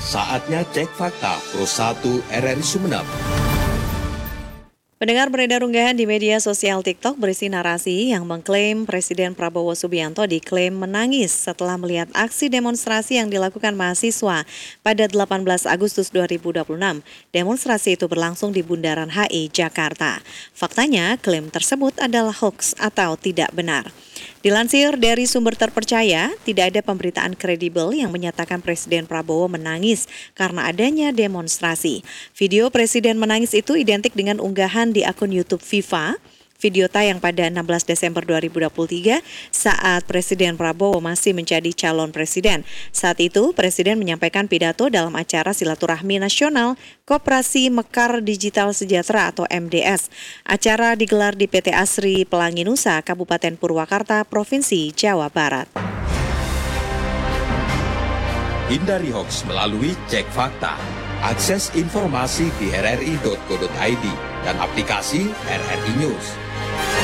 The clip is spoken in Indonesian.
Saatnya cek fakta Pro 1 RRI Sumeneb. Pendengar, beredar unggahan di media sosial TikTok berisi narasi yang mengklaim Presiden Prabowo Subianto diklaim menangis setelah melihat aksi demonstrasi yang dilakukan mahasiswa pada 18 Agustus 2026. Demonstrasi itu berlangsung di Bundaran HI, Jakarta. Faktanya, klaim tersebut adalah hoax atau tidak benar. Dilansir dari sumber terpercaya, tidak ada pemberitaan kredibel yang menyatakan Presiden Prabowo menangis karena adanya demonstrasi. Video Presiden menangis itu identik dengan unggahan di akun YouTube FIFA. Video tayang pada 16 Desember 2023 saat Presiden Prabowo masih menjadi calon presiden. Saat itu, Presiden menyampaikan pidato dalam acara Silaturahmi Nasional Koperasi Mekar Digital Sejahtera atau MDS. Acara digelar di PT Asri Pelangi Nusa, Kabupaten Purwakarta, Provinsi Jawa Barat. Hindari hoax melalui cek fakta. Akses informasi di rri.co.id dan aplikasi RRI News.